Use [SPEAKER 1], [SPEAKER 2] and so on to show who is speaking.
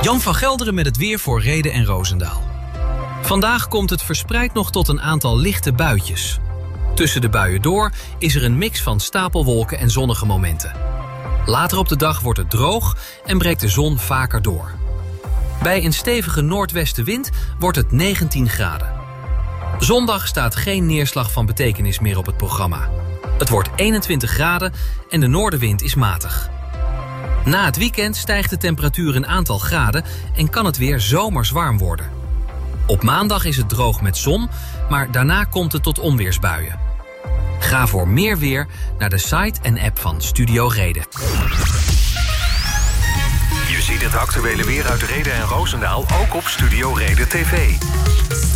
[SPEAKER 1] Jan van Gelderen met het weer voor Rheden en Roosendaal. Vandaag komt het verspreid nog tot een aantal lichte buitjes. Tussen de buien door is er een mix van stapelwolken en zonnige momenten. Later op de dag wordt het droog en breekt de zon vaker door. Bij een stevige noordwestenwind wordt het 19 graden. Zondag staat geen neerslag van betekenis meer op het programma. Het wordt 21 graden en de noordenwind is matig. Na het weekend stijgt de temperatuur een aantal graden en kan het weer zomers warm worden. Op maandag is het droog met zon, maar daarna komt het tot onweersbuien. Ga voor meer weer naar de site en app van Studio Reden.
[SPEAKER 2] Je ziet het actuele weer uit Rheden en Roosendaal ook op Studio Reden TV.